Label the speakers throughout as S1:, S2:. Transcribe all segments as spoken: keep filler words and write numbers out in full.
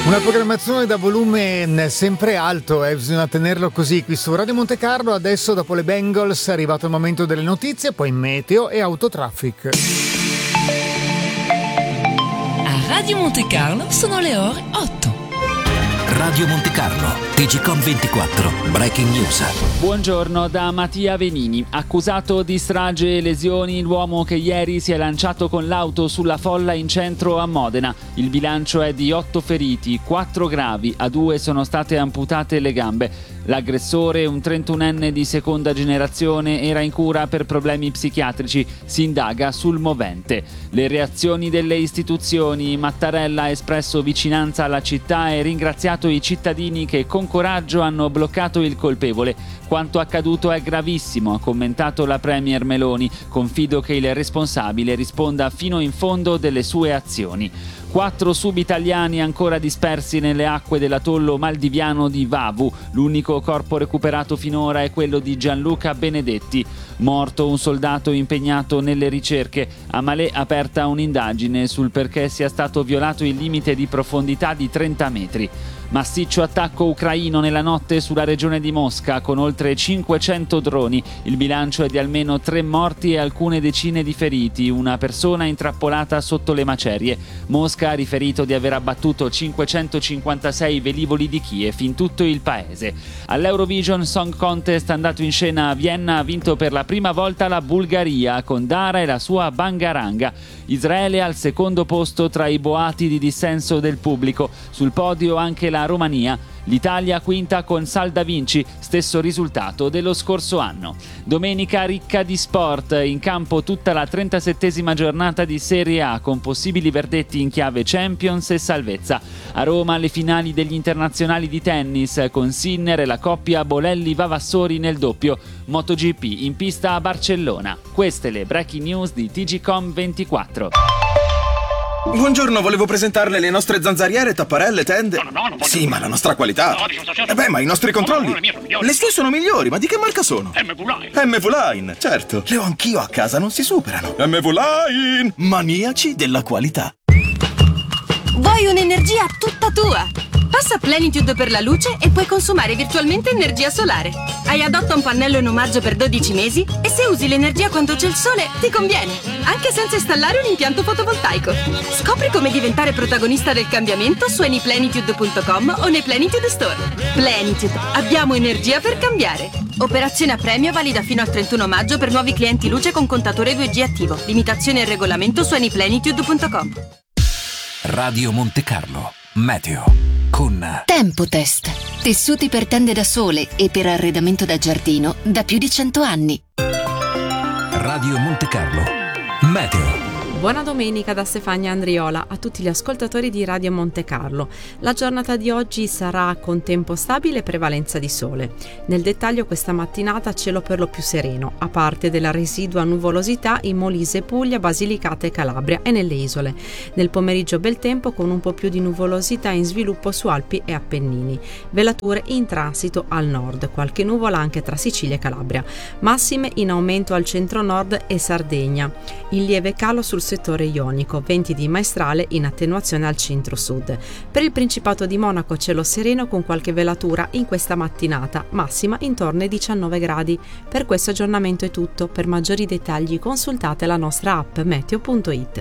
S1: Una programmazione da volume sempre alto, eh, bisogna tenerlo così qui su Radio Monte Carlo. Adesso, dopo le Bengals, è arrivato il momento delle notizie, poi meteo e autotraffic.
S2: A Radio Monte Carlo sono le ore otto.
S3: Radio Monte Carlo, T G Com ventiquattro, Breaking News.
S4: Buongiorno da Mattia Venini. Accusato di strage e lesioni l'uomo che ieri si è lanciato con l'auto sulla folla in centro a Modena. Il bilancio è di otto feriti, quattro gravi, a due sono state amputate le gambe. L'aggressore, un trentunenne di seconda generazione, era in cura per problemi psichiatrici. Si indaga sul movente. Le reazioni delle istituzioni. Mattarella ha espresso vicinanza alla città e ringraziato i cittadini che con coraggio hanno bloccato il colpevole. Quanto accaduto è gravissimo, ha commentato la premier Meloni. Confido che il responsabile risponda fino in fondo delle sue azioni. Quattro subitaliani ancora dispersi nelle acque dell'atollo maldiviano di Vavu. L'unico corpo recuperato finora è quello di Gianluca Benedetti. Morto un soldato impegnato nelle ricerche. A Malé aperta un'indagine sul perché sia stato violato il limite di profondità di trenta metri. Massiccio attacco ucraino nella notte sulla regione di Mosca con oltre cinquecento droni. Il bilancio è di almeno tre morti e alcune decine di feriti, una persona intrappolata sotto le macerie. Mosca ha riferito di aver abbattuto cinquecentocinquantasei velivoli di Kiev in tutto il paese. All'Eurovision Song Contest andato in scena a Vienna ha vinto per la prima volta la Bulgaria con Dara e la sua Bangaranga. Israele al secondo posto tra i boati di dissenso del pubblico. Sul podio anche la Romania. L'Italia quinta con Salda Vinci, stesso risultato dello scorso anno. Domenica ricca di sport, in campo tutta la trentasettesima giornata di Serie A con possibili verdetti in chiave Champions e salvezza. A Roma le finali degli internazionali di tennis con Sinner e la coppia Bolelli-Vavassori nel doppio. MotoGP in pista a Barcellona. Queste le breaking news di T G Com ventiquattro.
S5: Buongiorno, volevo presentarle le nostre zanzariere, tapparelle, tende.
S6: No, no, no, non voglio.
S5: Sì, ma la nostra qualità.
S6: No, diciamo, certo.
S5: Eh beh, ma i nostri controlli.
S6: No, no, le mie sono migliori.
S5: Le sue sono migliori, ma di che marca sono?
S6: M V Line.
S5: M V Line, certo. Le ho anch'io a casa, non si superano. M V Line, maniaci della qualità.
S7: Vuoi un'energia tutta tua? Passa Plenitude per la luce e puoi consumare virtualmente energia solare. Hai adotta un pannello in omaggio per dodici mesi e se usi l'energia quando c'è il sole ti conviene, anche senza installare un impianto fotovoltaico. Scopri come diventare protagonista del cambiamento su anyplenitude punto com o nei Plenitude Store. Plenitude, abbiamo energia per cambiare. Operazione a premio valida fino al trentuno maggio per nuovi clienti luce con contatore due G attivo. Limitazioni e regolamento su anyplenitude punto com.
S3: Radio Monte Carlo, meteo. Con
S8: Tempotest, tessuti per tende da sole e per arredamento da giardino da più di cento anni.
S3: Radio Monte Carlo, meteo.
S9: Buona domenica da Stefania Andriola a tutti gli ascoltatori di Radio Monte Carlo. La giornata di oggi sarà con tempo stabile e prevalenza di sole. Nel dettaglio questa mattinata cielo per lo più sereno, a parte della residua nuvolosità in Molise, Puglia, Basilicata e Calabria e nelle isole. Nel pomeriggio bel tempo con un po' più di nuvolosità in sviluppo su Alpi e Appennini. Velature in transito al nord, qualche nuvola anche tra Sicilia e Calabria. Massime in aumento al centro-nord e Sardegna. In lieve calo sul settore ionico, venti di maestrale in attenuazione al centro-sud. Per il Principato di Monaco cielo sereno con qualche velatura in questa mattinata, massima intorno ai diciannove gradi. Per questo aggiornamento è tutto, per maggiori dettagli consultate la nostra app meteo punto it.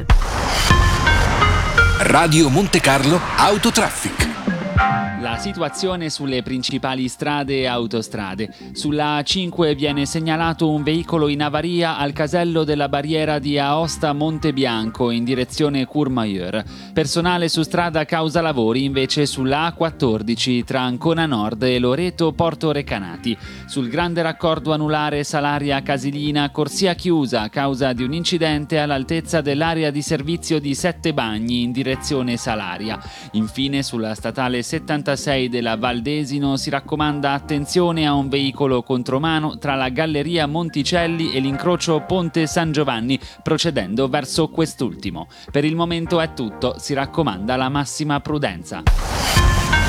S3: Radio Monte Carlo Autotraffic.
S4: La situazione sulle principali strade e autostrade. Sulla A cinque viene segnalato un veicolo in avaria al casello della barriera di Aosta Montebianco in direzione Courmayeur. Personale su strada causa lavori invece sulla A quattordici tra Ancona Nord e Loreto Porto Recanati. Sul grande raccordo anulare Salaria Casilina, corsia chiusa a causa di un incidente all'altezza dell'area di servizio di Sette Bagni in direzione Salaria. Infine sulla statale settantasei della Valdesino si raccomanda attenzione a un veicolo contromano tra la Galleria Monticelli e l'incrocio Ponte San Giovanni, procedendo verso quest'ultimo. Per il momento è tutto, si raccomanda la massima prudenza.